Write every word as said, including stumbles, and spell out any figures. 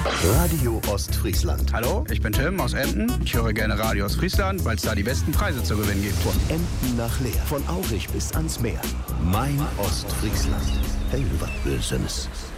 Radio Ostfriesland. Hallo, ich bin Tim aus Emden. Ich höre gerne Radio Ostfriesland, weil es da die besten Preise zu gewinnen gibt. Von Emden nach Leer, von Aurich bis ans Meer. Mein Ostfriesland. Hey, was Böses.